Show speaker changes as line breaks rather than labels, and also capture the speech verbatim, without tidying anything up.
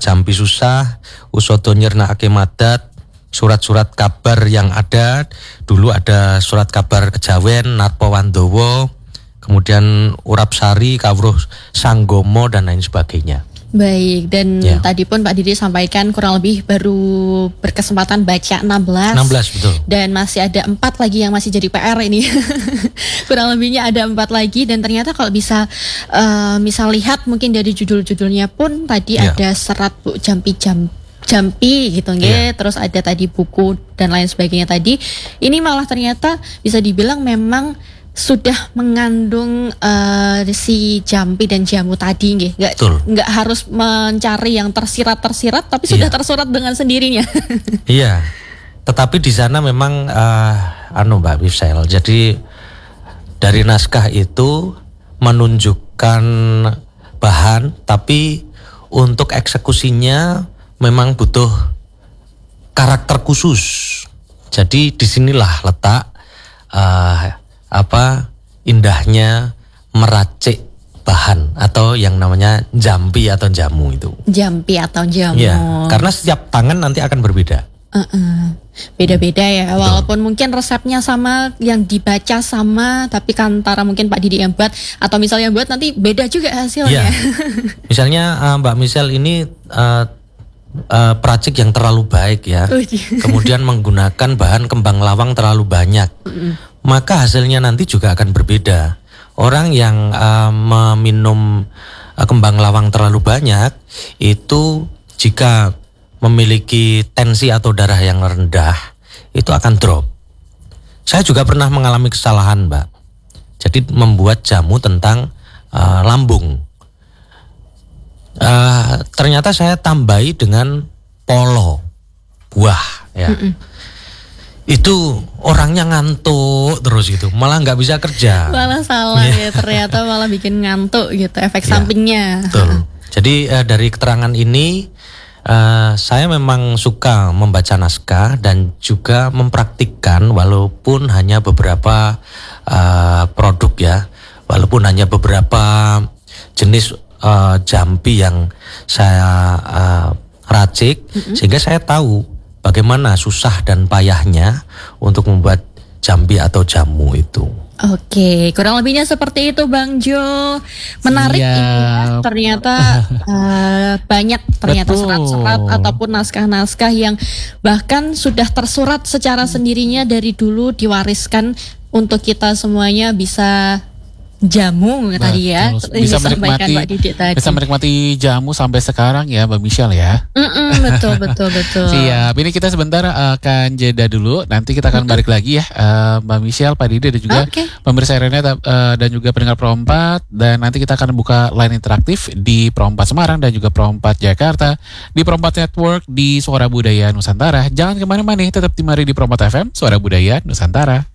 jampi susah, usodo nyernakake madat, surat-surat kabar yang ada. Dulu ada surat kabar Kejawen, Narpa Wandowo, kemudian Urap Sari, Kawruh Sanggomo dan lain sebagainya.
Baik, dan ya. Tadi pun Pak Didi sampaikan kurang lebih baru berkesempatan baca enam belas.
enam belas, betul.
Dan masih ada empat lagi yang masih jadi P R ini. Kurang lebihnya ada empat lagi, dan ternyata kalau bisa uh, misal lihat mungkin dari judul-judulnya pun tadi ya. Ada serat Bu Jampi Jam Jampi gitu nggih, yeah. Terus ada tadi buku dan lain sebagainya tadi. Ini malah ternyata bisa dibilang memang sudah mengandung uh, si jampi dan jamu tadi nggih. Nggak nggak harus mencari yang tersirat-tersirat, tapi sudah yeah. tersurat dengan sendirinya.
Iya. Tetapi di sana memang uh, anu Mbak Michelle. Jadi dari naskah itu menunjukkan bahan, tapi untuk eksekusinya memang butuh karakter khusus. Jadi disinilah letak uh, apa indahnya meracik bahan atau yang namanya jampi atau jamu itu.
Jampi atau jamu.
Ya, karena setiap tangan nanti akan berbeda.
Uh-uh. Beda-beda ya. Betul. Walaupun mungkin resepnya sama, yang dibaca sama, tapi kan antara mungkin Pak Didi yang buat atau misalnya buat nanti beda juga hasilnya. Ya. Misalnya
uh, Mbak Michelle ini uh, uh, peracik yang terlalu baik ya. Kemudian menggunakan bahan kembang lawang terlalu banyak. Uh-uh. Maka hasilnya nanti juga akan berbeda. Orang yang uh, meminum uh, kembang lawang terlalu banyak itu jika memiliki tensi atau darah yang rendah itu akan drop. Saya juga pernah mengalami kesalahan, Mbak. Jadi membuat jamu tentang uh, lambung. Uh, ternyata saya tambahi dengan polo buah ya. Mm-mm. Itu orangnya ngantuk terus gitu, malah nggak bisa kerja.
Malah salah ya, ternyata malah bikin ngantuk gitu, efek ya, sampingnya.
Betul. Jadi uh, dari keterangan ini uh, saya memang suka membaca naskah dan juga mempraktikkan walaupun hanya beberapa uh, produk ya, walaupun hanya beberapa jenis uh, jampi yang saya uh, racik, mm-hmm. sehingga saya tahu bagaimana susah dan payahnya untuk membuat jampi atau jamu itu.
Oke, kurang lebihnya seperti itu Bang Jo. Menarik ini ya, ternyata uh, banyak ternyata Betul. serat-serat ataupun naskah-naskah yang bahkan sudah tersurat secara sendirinya dari dulu, diwariskan untuk kita semuanya bisa jamu Betul. tadi ya.
Bisa menikmati, bisa menikmati jamu sampai sekarang ya Mbak Michelle ya.
Mm-mm, betul betul betul.
Siap. Ini kita sebentar akan jeda dulu. Nanti kita akan balik lagi ya uh, Mbak Michelle, Pak Didi dan juga okay. pemirsa Rene uh, dan juga pendengar Pro empat. Dan nanti kita akan buka line interaktif di Pro empat Semarang dan juga Pro empat Jakarta, di Pro empat Network, di Suara Budaya Nusantara. Jangan kemana-mana, tetap di mari di Pro empat F M Suara Budaya Nusantara.